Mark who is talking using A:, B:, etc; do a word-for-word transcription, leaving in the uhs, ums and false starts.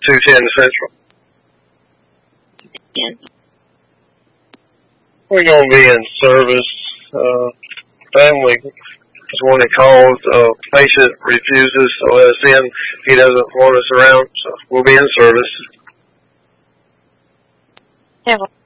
A: two ten Central.
B: Yeah.
A: We're going to be in service. Uh, family is one that called. Uh, patient refuses to let us in. He doesn't want us around, so we'll be in service.
B: Yeah, well,